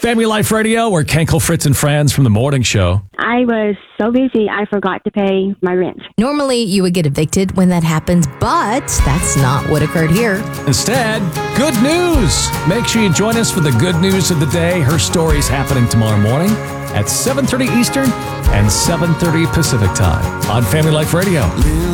Family Life Radio, we're Kenkel, Fritz, and Franz from the morning show. I was so busy, I forgot to pay my rent. Normally, you would get evicted when that happens, but that's not what occurred here. Instead, good news. Make sure you join us for the good news of the day. Her story's happening tomorrow morning at 7:30 Eastern and 7:30 Pacific time on Family Life Radio.